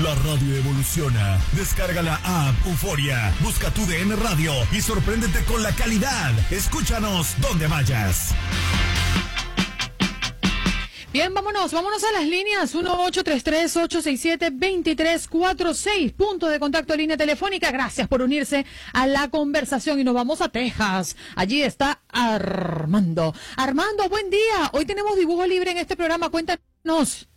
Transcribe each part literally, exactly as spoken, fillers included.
La radio evoluciona. Descarga la app Euforia, busca tu D N Radio y sorpréndete con la calidad. Escúchanos donde vayas. Bien, vámonos, vámonos a las líneas. uno ocho tres tres, ocho seis siete, dos tres cuatro seis, punto de contacto, línea telefónica. Gracias por unirse a la conversación y nos vamos a Texas. Allí está Armando. Armando, buen día. Hoy tenemos dibujo libre en este programa. Cuéntanos.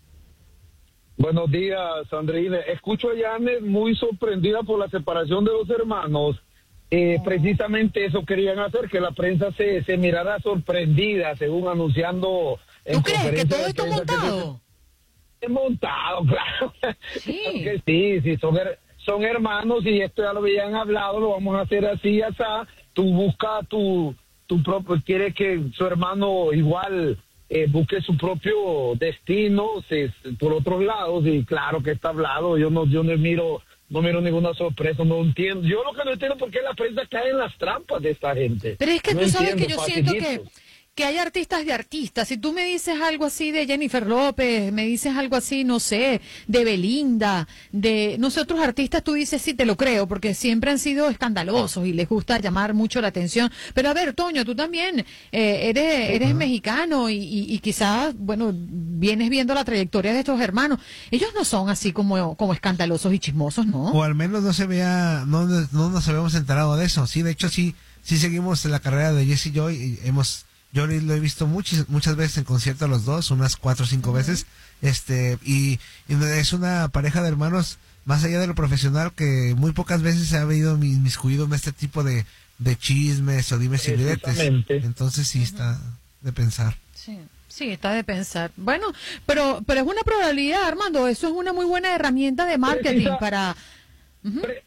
Buenos días, Andreina. Escucho a Janet muy sorprendida por la separación de los hermanos. Eh, oh. Precisamente eso querían hacer, que la prensa se, se mirara sorprendida, según anunciando... ¿Tú crees que todo esto es montado? Es montado, claro. Sí. Que sí, sí, son, her son hermanos y esto ya lo habían hablado, lo vamos a hacer así, así. Tú buscas tu, tu propio, quiere que su hermano igual... Eh, busque su propio destino se, por otros lados, y claro que está hablado. Yo no yo no miro no miro ninguna sorpresa, no entiendo. Yo lo que no entiendo es por qué la prensa cae en las trampas de esta gente. Pero es que no tú sabes entiendo, que yo facilito. siento que que hay artistas de artistas. Si tú me dices algo así de Jennifer López, me dices algo así, no sé, de Belinda, de no sé, otros artistas, tú dices sí, te lo creo, porque siempre han sido escandalosos y les gusta llamar mucho la atención. Pero a ver, Toño, tú también eh, eres eres uh-huh. mexicano y, y, y quizás, bueno, vienes viendo la trayectoria de estos hermanos. Ellos no son así como, como escandalosos y chismosos, ¿no? O al menos no se vea, no, no nos habíamos enterado de eso. Sí, de hecho sí, sí seguimos la carrera de Jesse Joy y hemos... Yo lo he visto muchas muchas veces en concierto a los dos, unas cuatro o cinco uh-huh. veces, este y, y es una pareja de hermanos, más allá de lo profesional, que muy pocas veces se ha habido inmiscuido en este tipo de, de chismes o dimes y diretes. Entonces sí uh-huh. está de pensar. Sí. Sí, está de pensar. Bueno, pero pero es una probabilidad, Armando, eso es una muy buena herramienta de marketing Precisa, para... Uh-huh. pre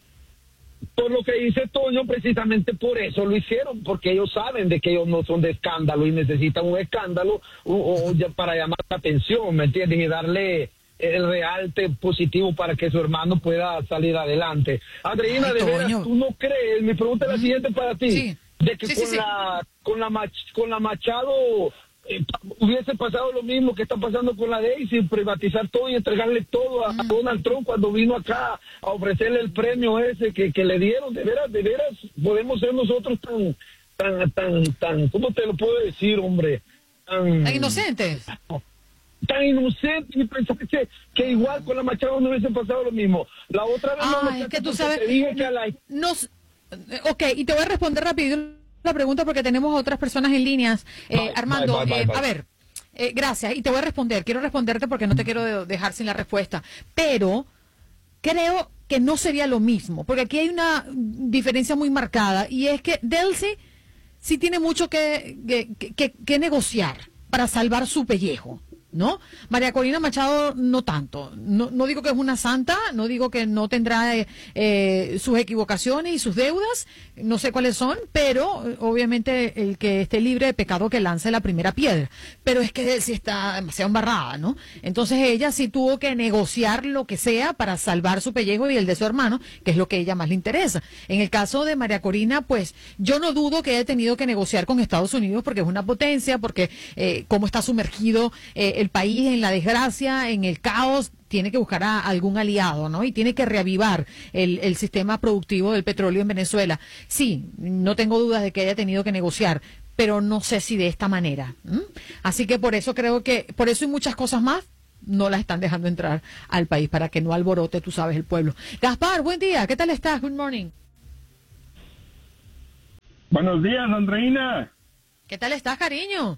Por lo que dice Toño, precisamente por eso lo hicieron, porque ellos saben de que ellos no son de escándalo y necesitan un escándalo o, o ya para llamar la atención, ¿me entiendes? Y darle el realte positivo para que su hermano pueda salir adelante. Andreina, Ay, de veras, ¿tú no crees? Mi pregunta es la siguiente para ti. Sí. De que sí, con, sí, la, sí. con la Mach, con la Machado... Eh, hubiese pasado lo mismo que está pasando con la Daisy, privatizar todo y entregarle todo a, mm. a Donald Trump cuando vino acá a ofrecerle el premio ese que, que le dieron. De veras, de veras, podemos ser nosotros tan, tan, tan, tan, ¿cómo te lo puedo decir, hombre? Tan, tan inocentes. Tan inocentes y pensar que, que igual con la Machado no hubiese pasado lo mismo. La otra vez ah, no, es que tú sabes, te dije que a la... no, ok, y te voy a responder rápido la pregunta porque tenemos otras personas en líneas. Eh, bye, Armando, bye, bye, eh, bye, a ver, eh, gracias, y te voy a responder, quiero responderte porque no te quiero dejar sin la respuesta, pero creo que no sería lo mismo, porque aquí hay una diferencia muy marcada, y es que Delcy sí tiene mucho que, que, que, que negociar para salvar su pellejo, ¿no? María Corina Machado no tanto. No, no digo que es una santa, no digo que no tendrá eh, eh, sus equivocaciones y sus deudas, no sé cuáles son, pero eh, obviamente el que esté libre de pecado que lance la primera piedra. Pero es que sí está demasiado embarrada, ¿no? Entonces ella sí tuvo que negociar lo que sea para salvar su pellejo y el de su hermano, que es lo que a ella más le interesa. En el caso de María Corina, pues yo no dudo que haya tenido que negociar con Estados Unidos porque es una potencia, porque eh, cómo está sumergido eh, el país en la desgracia, en el caos, tiene que buscar a algún aliado, ¿no? Y tiene que reavivar el, el sistema productivo del petróleo en Venezuela. Sí, no tengo dudas de que haya tenido que negociar, pero no sé si de esta manera. ¿Mm? Así que por eso creo que, por eso y muchas cosas más, no las están dejando entrar al país, para que no alborote, tú sabes, el pueblo. Gaspar, buen día, ¿qué tal estás? Good morning. Buenos días, Andreina. ¿Qué tal estás, cariño?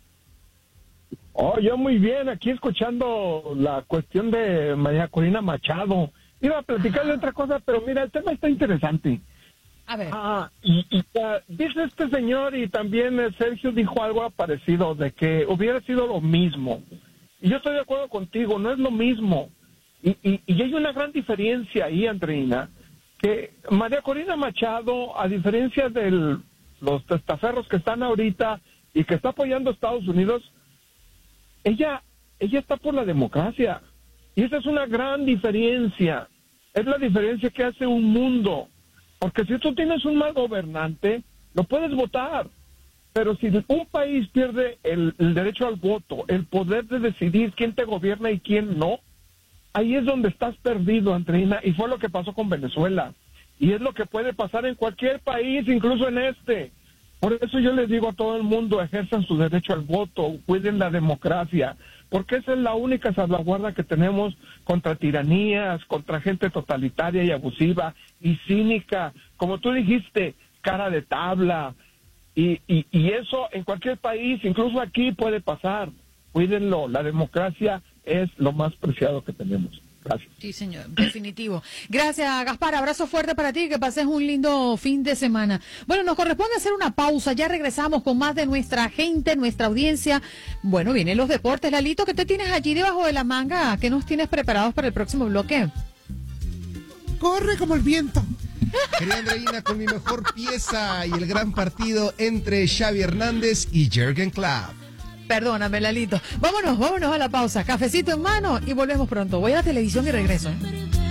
Oh, yo muy bien, aquí escuchando la cuestión de María Corina Machado. Iba a platicar de otra cosa, pero mira, el tema está interesante. A ver. Ah, y, y uh, dice este señor, y también eh, Sergio dijo algo parecido, de que hubiera sido lo mismo. Y yo estoy de acuerdo contigo, no es lo mismo. Y, y, y hay una gran diferencia ahí, Andreina, que María Corina Machado, a diferencia de los testaferros que están ahorita y que está apoyando a Estados Unidos, Ella, ella está por la democracia, y esa es una gran diferencia. Es la diferencia que hace un mundo, porque si tú tienes un mal gobernante, lo puedes votar, pero si un país pierde el, el derecho al voto, el poder de decidir quién te gobierna y quién no, ahí es donde estás perdido, Andreina, y fue lo que pasó con Venezuela. Y es lo que puede pasar en cualquier país, incluso en este. Por eso yo les digo a todo el mundo, ejerzan su derecho al voto, cuiden la democracia, porque esa es la única salvaguarda que tenemos contra tiranías, contra gente totalitaria y abusiva y cínica, como tú dijiste, cara de tabla, y, y, y eso en cualquier país, incluso aquí puede pasar. Cuídenlo, la democracia es lo más preciado que tenemos. Gracias. Sí, señor, definitivo. Gracias, Gaspar. Abrazo fuerte para ti, que pases un lindo fin de semana. Bueno, nos corresponde hacer una pausa. Ya regresamos con más de nuestra gente, nuestra audiencia. Bueno, vienen los deportes. Lalito, ¿qué te tienes allí debajo de la manga? ¿Qué nos tienes preparados para el próximo bloque? Corre como el viento. Querida Andreina, con mi mejor pieza y el gran partido entre Xavi Hernández y Jürgen Klopp. Perdóname, Lalito. Vámonos, vámonos a la pausa. Cafecito en mano y volvemos pronto. Voy a la televisión y regreso, ¿eh?